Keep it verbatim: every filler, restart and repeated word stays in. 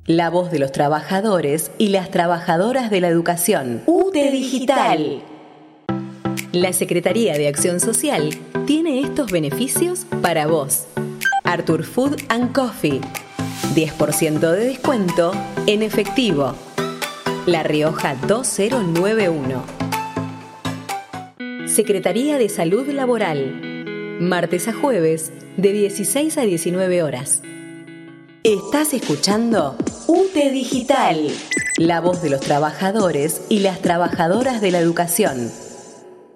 La voz de los trabajadores y las trabajadoras de la educación. U T E Digital. La Secretaría de Acción Social tiene estos beneficios para vos. Artur Food and Coffee. diez por ciento de descuento en efectivo. La Rioja dos mil noventa y uno. Secretaría de Salud Laboral. Martes a jueves de dieciséis a diecinueve horas. Estás escuchando U T E Digital. La voz de los trabajadores y las trabajadoras de la educación.